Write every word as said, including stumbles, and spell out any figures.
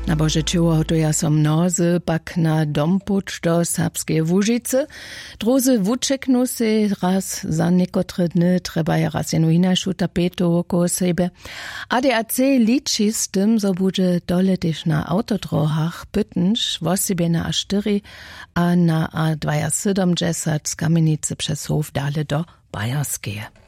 Na Boże czuło hotuja so mnozy, pak na dompuč do Serbskeje Łužice. Druzy wučeknu se raz za niekotre dny treba je raz jenu inašu tapetu okolo sebe. A D A C liči s tym, zo bude dole tež na autodrohach Pytnš, wosebie na A štyri a na A dwadzieścia siedem z Kamenice przez Hof dale do Bajerskeje.